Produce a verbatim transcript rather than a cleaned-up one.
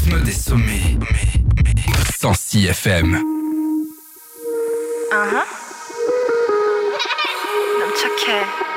rythme des sommets. cent six F M. Uh-huh. 넌 착해.